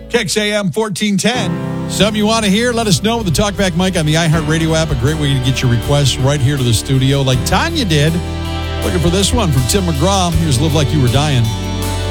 Kicks AM 1410. Something you want to hear? Let us know with the Talkback mic on the iHeartRadio app. A great way to get your requests right here to the studio, like Tanya did. Looking for this one from Tim McGraw. Here's Live Like You Were Dying.